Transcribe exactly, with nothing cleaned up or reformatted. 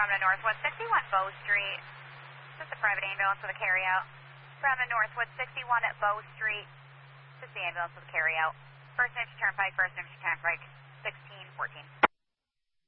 Broadman Northwood sixty-one Bow Street. Just a private ambulance with a carryout. Broadman Northwood sixty-one at Bow Street. Just the ambulance with a carryout. First Nature Turnpike, First Nature Turnpike, sixteen fourteen.